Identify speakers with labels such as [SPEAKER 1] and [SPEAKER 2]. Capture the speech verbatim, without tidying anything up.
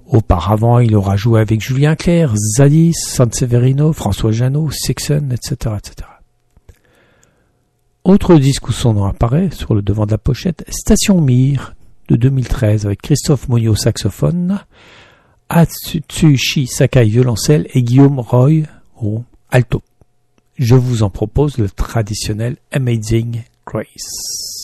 [SPEAKER 1] Auparavant, il aura joué avec Julien Clerc, Zadie, Sanseverino, François Jeannot, Sixon, et cetera, et cetera. Autre disque où son nom apparaît sur le devant de la pochette, Station Mir de deux mille treize avec Christophe Monio saxophone, Atsushi Sakai violoncelle et Guillaume Roy au alto. Je vous en propose le traditionnel Amazing Grace.